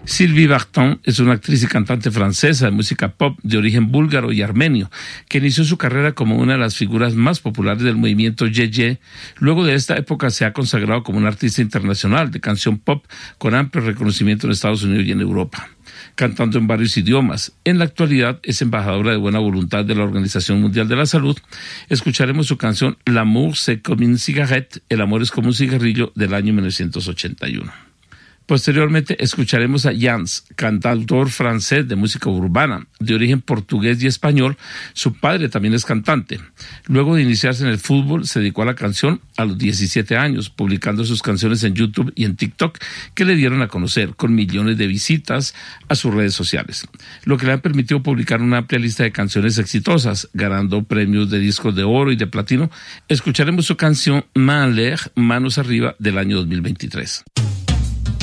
Sylvie Vartan es una actriz y cantante francesa de música pop de origen búlgaro y armenio, que inició su carrera como una de las figuras más populares del movimiento Ye-Ye. Luego de esta época se ha consagrado como una artista internacional de canción pop con amplio reconocimiento en Estados Unidos y en Europa, cantando en varios idiomas. En la actualidad es embajadora de buena voluntad de la Organización Mundial de la Salud. Escucharemos su canción L'amour c'est comme une cigarette, el amor es como un cigarrillo, del año 1981. Posteriormente escucharemos a Jans, cantautor francés de música urbana, de origen portugués y español. Su padre también es cantante. Luego de iniciarse en el fútbol, se dedicó a la canción a los 17 años, publicando sus canciones en YouTube y en TikTok, que le dieron a conocer con millones de visitas a sus redes sociales, lo que le ha permitido publicar una amplia lista de canciones exitosas, ganando premios de discos de oro y de platino. Escucharemos su canción Mains en l'air, Manos arriba, del año 2023.